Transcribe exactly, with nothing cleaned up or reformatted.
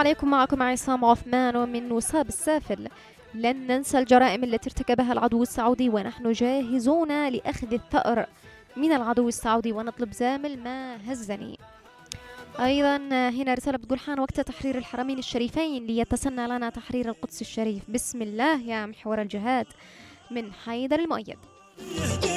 عليكم، معكم عصام عثمان ومن وصاب السافل. لن ننسى الجرائم التي ارتكبها العدو السعودي ونحن جاهزون لأخذ الثأر من العدو السعودي ونطلب زامل ما هزني. أيضا هنا رسالة بتقول: حان وقت تحرير الحرمين الشريفين ليتسنى لنا تحرير القدس الشريف. بسم الله يا محور الجهاد، من حيدر المؤيد.